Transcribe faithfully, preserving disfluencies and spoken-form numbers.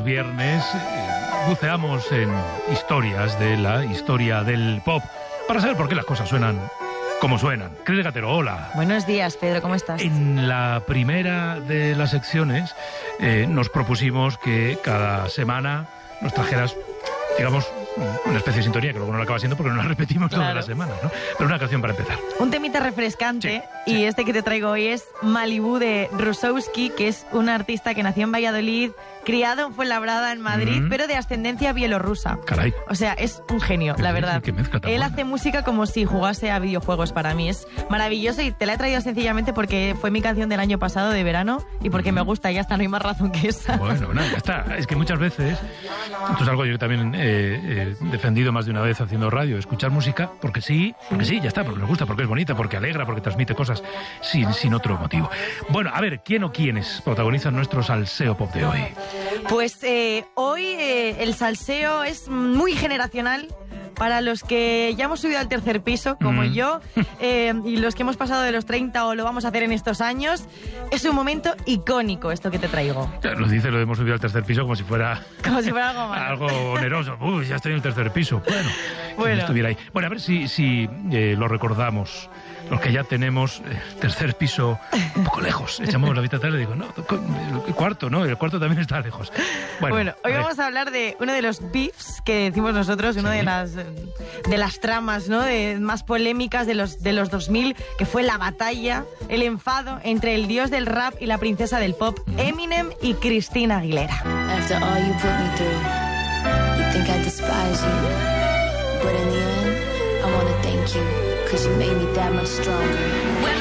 los viernes eh, buceamos en historias de la historia del pop para saber por qué las cosas suenan como suenan. Cris Gatero, hola. Buenos días, Pedro, ¿cómo estás? En la primera de las secciones eh, nos propusimos que cada semana nos trajeras, digamos, una especie de sintonía, que luego no lo acaba siendo porque no la repetimos Claro. todas las semanas, ¿no? Pero una canción para empezar. Un temita refrescante, Sí, y sí. este que te traigo hoy es Malibú de Rusowski, que es un artista que nació en Valladolid, criado en Fuenlabrada, en Madrid, Mm. pero de ascendencia bielorrusa. Caray. O sea, es un genio, la Qué- verdad. qué mezcla tan Él buena. hace música como si jugase a videojuegos para mí. Es maravilloso y te la he traído sencillamente porque fue mi canción del año pasado de verano y porque me gusta, ya está, no hay más razón que esa. Bueno, nada, ya está. Es que muchas veces, esto es algo yo también he defendido más de una vez haciendo radio, escuchar música porque sí, porque sí, ya está, porque nos gusta, porque es bonita, porque alegra, porque transmite cosas sin, sin otro motivo. Bueno, a ver, ¿quién o quiénes protagonizan nuestro salseo pop de hoy? Pues eh, hoy eh, el salseo es muy generacional para los que ya hemos subido al tercer piso, como Mm. yo, eh, y los que hemos pasado de los treinta o lo vamos a hacer en estos años. Es un momento icónico esto que te traigo. Ya, nos dice lo de hemos subido al tercer piso como si fuera Como si fuera algo malo. algo oneroso. Uy, ya estoy en el tercer piso. Bueno, si Bueno. no estuviera ahí. Bueno, a ver si, si eh, lo recordamos. Los que ya tenemos eh, tercer piso un poco lejos. Echamos la vista atrás y digo, no, el cuarto, ¿no? El cuarto también está lejos. Bueno, Bueno, hoy a ver. vamos a hablar de uno de los beefs que decimos nosotros, una Sí. de las eh, de las tramas, ¿no? De, más polémicas de los de los dos mil, que fue la batalla, el enfado entre el dios del rap y la princesa del pop, Eminem y Christina Aguilera. After all you put me through, you think I despise you. But in the end, I wanna thank you, cause you made me that much stronger.